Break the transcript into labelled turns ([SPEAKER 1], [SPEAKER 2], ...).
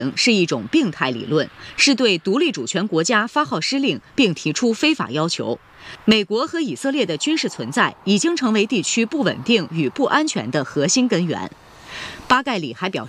[SPEAKER 1] 是一种病态理论，是对独立主权国家发号施令并提出非法要求。美国和以色列的军事存在已经成为地区不稳定与不安全的核心根源。巴盖里还表示，